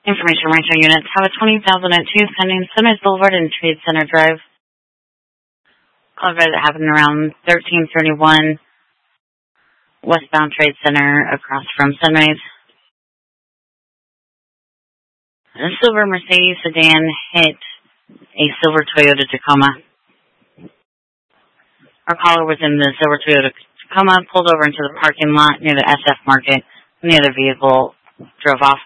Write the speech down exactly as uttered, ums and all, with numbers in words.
Information Rancho units have a twenty thousand two pending Sunrise Boulevard and Trade Center Drive. Call that happened around thirteen thirty-one westbound Trade Center across from Sunrise. A silver Mercedes sedan hit a silver Toyota Tacoma. Our caller was in the silver Toyota Tacoma, pulled over into the parking lot near the S F Market, and the other vehicle drove off.